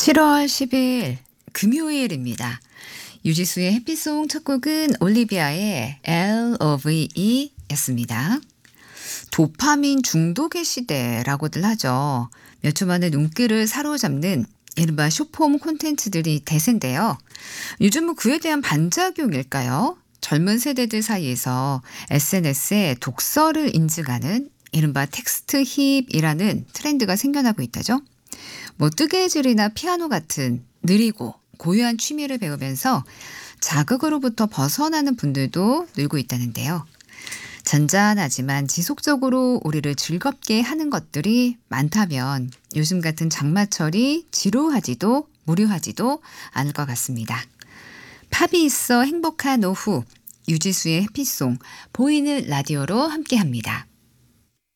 7월 10일 금요일입니다. 유지수의 해피송 첫 곡은 올리비아의 LOVE 였습니다. 도파민 중독의 시대라고들 하죠. 몇 주 만에 눈길을 사로잡는 이른바 숏폼 콘텐츠들이 대세인데요. 요즘은 그에 대한 반작용일까요? 젊은 세대들 사이에서 SNS에 독서를 인증하는 이른바 텍스트 힙이라는 트렌드가 생겨나고 있다죠. 뜨개질이나 피아노 같은 느리고 고유한 취미를 배우면서 자극으로부터 벗어나는 분들도 늘고 있다는데요. 잔잔하지만 지속적으로 우리를 즐겁게 하는 것들이 많다면 요즘 같은 장마철이 지루하지도 무료하지도 않을 것 같습니다. 팝이 있어 행복한 오후, 유지수의 해피송 보이는 라디오로 함께합니다.